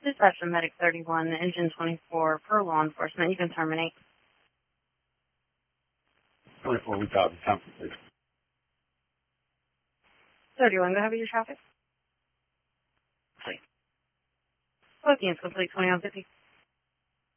Dispatch to Medic 31, Engine 24, per law enforcement. You can terminate. 24, we copy. Compton, please. 31, go ahead with your traffic. Booking is complete, 2150.